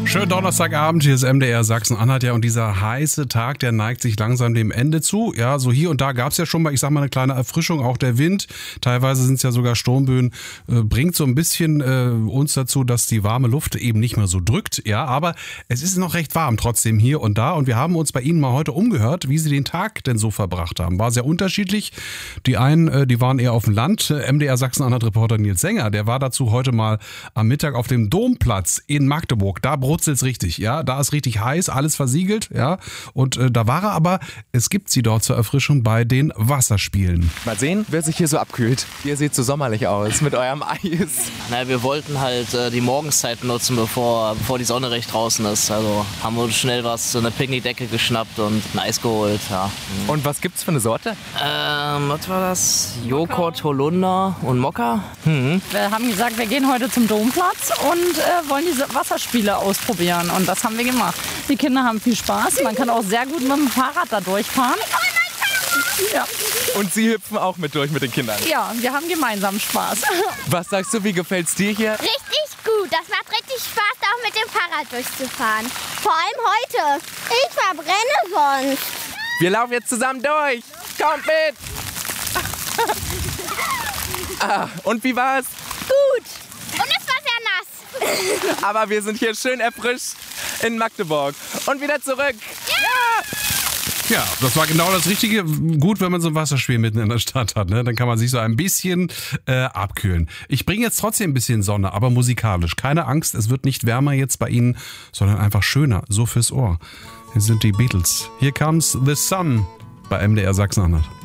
Schönen Donnerstagabend, hier ist MDR Sachsen-Anhalt, ja, und dieser heiße Tag, der neigt sich langsam dem Ende zu. Ja, so hier und da gab es ja schon mal, ich sag mal, eine kleine Erfrischung, auch der Wind, teilweise sind es ja sogar Sturmböen, bringt so ein bisschen uns dazu, dass die warme Luft eben nicht mehr so drückt, ja, aber es ist noch recht warm trotzdem hier und da und wir haben uns bei Ihnen mal heute umgehört, wie Sie den Tag denn so verbracht haben. War sehr unterschiedlich. Die einen, die waren eher auf dem Land. MDR Sachsen-Anhalt-Reporter Nils Sänger, der war dazu heute mal am Mittag auf dem Domplatz in Magdeburg. Da brutzelt's richtig, ja. Da ist richtig heiß, alles versiegelt, ja. Und da war er aber, es gibt sie dort zur Erfrischung bei den Wasserspielen. Mal sehen, wer sich hier so abkühlt. Ihr seht so sommerlich aus mit eurem Eis. Na, wir wollten halt die Morgenszeit nutzen, bevor die Sonne recht draußen ist. Also haben wir uns schnell eine Picknickdecke geschnappt und ein Eis geholt, ja. Und was gibt's für eine Sorte? Was war das? Joghurt, Holunder und Mokka. Wir haben gesagt, wir gehen heute zum Domplatz und wollen diese Wasserspiele ausprobieren. Und das haben wir gemacht. Die Kinder haben viel Spaß. Man kann auch sehr gut mit dem Fahrrad da durchfahren. Ja. Und Sie hüpfen auch mit durch mit den Kindern? Ja, wir haben gemeinsam Spaß. Was sagst du, wie gefällt's dir hier? Richtig gut. Das macht richtig Spaß, da auch mit dem Fahrrad durchzufahren. Vor allem heute. Ich verbrenne sonst. Wir laufen jetzt zusammen durch. Kommt mit! Und wie war's? Gut. Und es war sehr nass. Aber wir sind hier schön erfrischt in Magdeburg. Und wieder zurück. Ja, das war genau das Richtige. Gut, wenn man so ein Wasserspiel mitten in der Stadt hat, ne? Dann kann man sich so ein bisschen abkühlen. Ich bringe jetzt trotzdem ein bisschen Sonne, aber musikalisch. Keine Angst, es wird nicht wärmer jetzt bei Ihnen, sondern einfach schöner, so fürs Ohr. Hier sind die Beatles. Here comes the sun bei MDR Sachsen-Anhalt.